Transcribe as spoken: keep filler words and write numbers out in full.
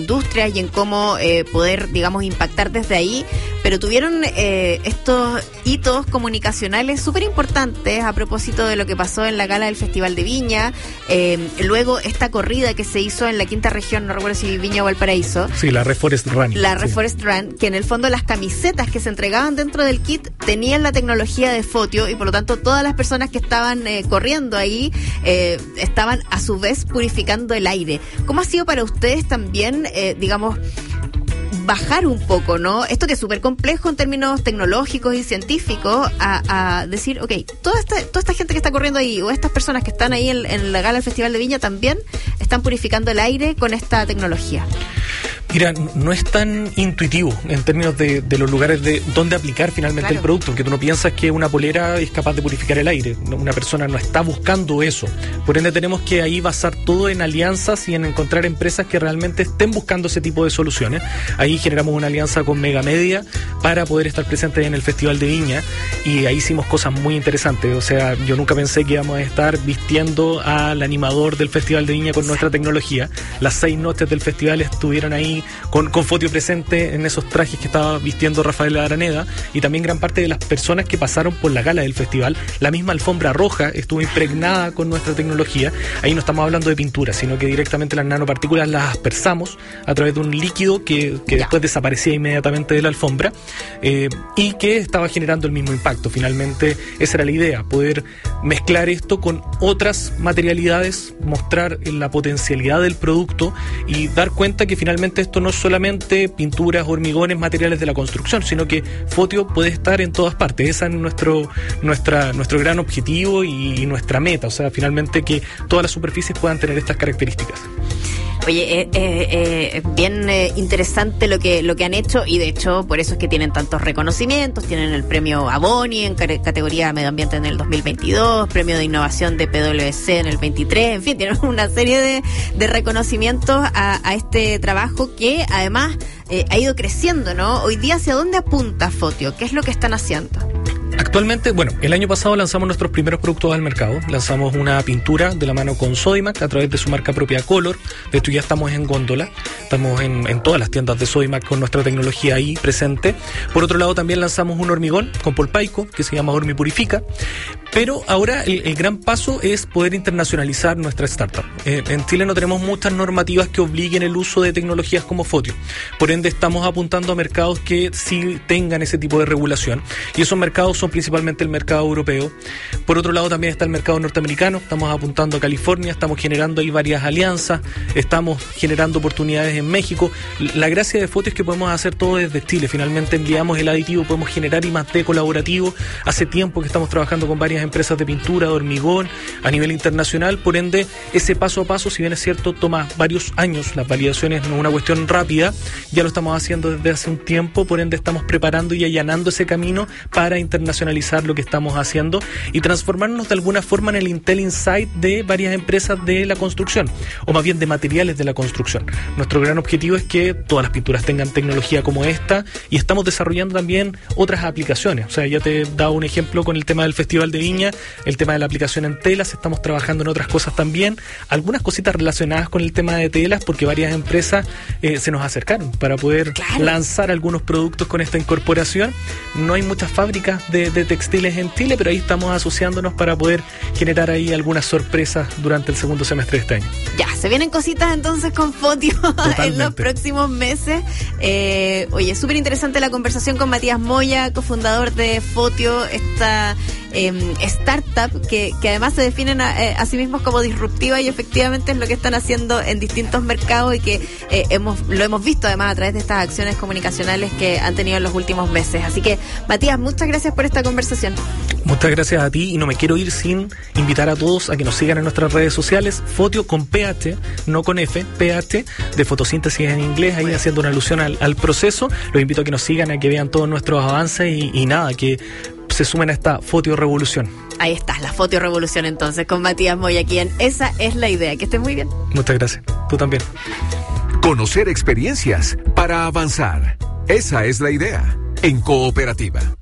industrias y en cómo eh, poder, digamos, impactar desde ahí, pero tuvieron eh, estos hitos comunicacionales súper importantes a propósito de lo que pasó en la gala del Festival de Viña, eh, luego esta corrida que se hizo en la quinta región, no recuerdo si Viña o Valparaíso. Sí, la Reforest Run. La sí. Reforest Run, que en el fondo las camisetas que se entregaban dentro del kit tenían la tecnología de Fotio y por lo tanto todas las personas que estaban eh, corriendo ahí eh, estaban a su vez purificando el aire. ¿Cómo ha sido para ustedes también, eh, digamos, bajar un poco, ¿no? Esto que es súper complejo en términos tecnológicos y científicos, a, a decir, ok, toda esta, toda esta gente que está corriendo ahí, o estas personas que están ahí en, en la gala del Festival de Viña también están purificando el aire con esta tecnología. Mira, no es tan intuitivo en términos de, de los lugares de dónde aplicar finalmente claro. el producto, porque tú no piensas que una polera es capaz de purificar el aire. Una persona no está buscando eso. Por ende, tenemos que ahí basar todo en alianzas y en encontrar empresas que realmente estén buscando ese tipo de soluciones. Ahí generamos una alianza con Mega Media para poder estar presentes en el Festival de Viña y ahí hicimos cosas muy interesantes. O sea, yo nunca pensé que íbamos a estar vistiendo al animador del Festival de Viña con nuestra tecnología. Las seis noches del festival estuvieron ahí Con, con Fotio presente en esos trajes que estaba vistiendo Rafael Araneda y también gran parte de las personas que pasaron por la gala del festival. La misma alfombra roja estuvo impregnada con nuestra tecnología. Ahí no estamos hablando de pintura, sino que directamente las nanopartículas las aspersamos a través de un líquido que, que después desaparecía inmediatamente de la alfombra eh, y que estaba generando el mismo impacto. Finalmente esa era la idea, poder mezclar esto con otras materialidades, mostrar la potencialidad del producto y dar cuenta que finalmente esto no es solamente pinturas, hormigones, materiales de la construcción, sino que Fotio puede estar en todas partes. Ese es nuestro, nuestra, nuestro gran objetivo y, y nuestra meta, o sea, finalmente que todas las superficies puedan tener estas características. Oye, eh, eh, eh, bien eh, interesante lo que lo que han hecho y de hecho por eso es que tienen tantos reconocimientos. Tienen el premio Aboni en c- categoría medio ambiente en el dos mil veintidós, premio de innovación de P W C en el veintitrés, en fin, tienen una serie de, de reconocimientos a, a este trabajo que además eh, ha ido creciendo, ¿no? Hoy día, ¿hacia dónde apunta Fotio? ¿Qué es lo que están haciendo? Actualmente, bueno, el año pasado lanzamos nuestros primeros productos al mercado. Lanzamos una pintura de la mano con Sodimac a través de su marca propia Color. De hecho, ya estamos en góndola. Estamos en, en todas las tiendas de Sodimac con nuestra tecnología ahí presente. Por otro lado, también lanzamos un hormigón con Polpaico que se llama Hormi Purifica. Pero ahora el, el gran paso es poder internacionalizar nuestra startup. Eh, en Chile no tenemos muchas normativas que obliguen el uso de tecnologías como Fotio. Por ende, estamos apuntando a mercados que sí tengan ese tipo de regulación. Y esos mercados son principalmente el mercado europeo. Por otro lado, también está el mercado norteamericano. Estamos apuntando a California, estamos generando ahí varias alianzas, estamos generando oportunidades en México. La gracia de Fotio es que podemos hacer todo desde Chile. Finalmente enviamos el aditivo, podemos generar I más D colaborativo. Hace tiempo que estamos trabajando con varias empresas de pintura, de hormigón, a nivel internacional. Por ende, ese paso a paso, si bien es cierto, toma varios años. Las validaciones no es una cuestión rápida. Ya lo estamos haciendo desde hace un tiempo. Por ende, estamos preparando y allanando ese camino para internacionalizar lo que estamos haciendo y transformarnos de alguna forma en el Intel Inside de varias empresas de la construcción, o más bien de materiales de la construcción. Nuestro gran objetivo es que todas las pinturas tengan tecnología como esta y estamos desarrollando también otras aplicaciones. O sea, ya te he dado un ejemplo con el tema del Festival de Viña, el tema de la aplicación en telas, estamos trabajando en otras cosas también, algunas cositas relacionadas con el tema de telas, porque varias empresas eh, se nos acercaron para poder claro. lanzar algunos productos con esta incorporación. No hay muchas fábricas de, de textiles en Chile, pero ahí estamos asociándonos para poder generar ahí algunas sorpresas durante el segundo semestre de este año. Ya, se vienen cositas entonces con Fotio en los próximos meses. Eh, oye, súper interesante la conversación con Matías Moya, cofundador de Fotio, esta eh, startup que, que además se definen a, eh, a sí mismos como disruptiva y efectivamente es lo que están haciendo en distintos mercados y que eh, hemos lo hemos visto además a través de estas acciones comunicacionales que han tenido en los últimos meses. Así que, Matías, muchas gracias por esta conversación. Muchas gracias a ti y no me quiero ir sin invitar a todos a que nos sigan en nuestras redes sociales. Fotio con P H, no con F, P H, de fotosíntesis en inglés, ahí bueno. haciendo una alusión al, al proceso. Los invito a que nos sigan, a que vean todos nuestros avances y, y nada, que se sumen a esta Fotio Revolución. Ahí está, la Fotio Revolución entonces, con Matías Moya aquí en Esa es la Idea. Que estés muy bien. Muchas gracias. Tú también. Conocer experiencias para avanzar. Esa es la idea en Cooperativa.